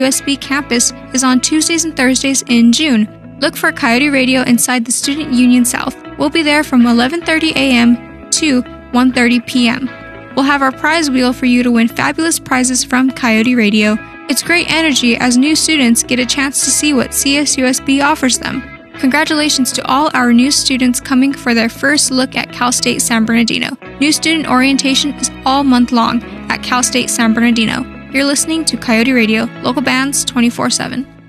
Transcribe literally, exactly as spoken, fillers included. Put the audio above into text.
U S B campus is on Tuesdays and Thursdays in June. Look for Coyote Radio inside the Student Union South. We'll be there from eleven thirty a.m. to one thirty p.m. We'll have our prize wheel for you to win fabulous prizes from Coyote Radio. It's great energy as new students get a chance to see what C S U S B offers them. Congratulations to all our new students coming for their first look at Cal State San Bernardino. New student orientation is all month long at Cal State San Bernardino. You're listening to Coyote Radio, local bands twenty-four seven.